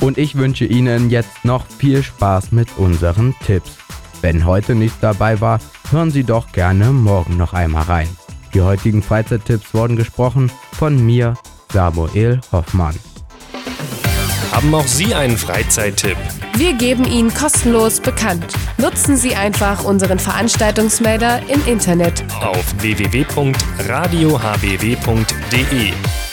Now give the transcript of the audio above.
Und ich wünsche Ihnen jetzt noch viel Spaß mit unseren Tipps. Wenn heute nichts dabei war, hören Sie doch gerne morgen noch einmal rein. Die heutigen Freizeittipps wurden gesprochen von mir, Samuel Hoffmann. Haben auch Sie einen Freizeittipp? Wir geben ihn kostenlos bekannt. Nutzen Sie einfach unseren Veranstaltungsmelder im Internet Auf www.radiohbw.de.